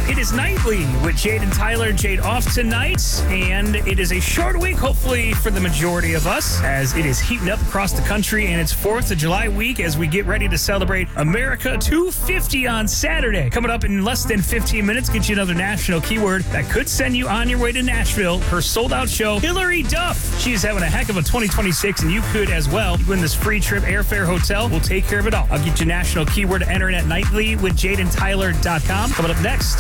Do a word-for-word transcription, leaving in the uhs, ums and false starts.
It is Nightly with Jade and Tyler. Jade off tonight, and it is a short week, hopefully for the majority of us, as it is heating up across the country, and it's fourth of July week as we get ready to celebrate America two fifty on Saturday. Coming up in less than fifteen minutes, get you another national keyword that could send you on your way to Nashville. Her sold-out show, Hillary Duff. She is having a heck of a twenty twenty-six, and you could as well. You win this free trip, airfare, hotel. We'll take care of it all. I'll get you national keyword to enter in at nightly with jade and tyler dot com. Coming up next,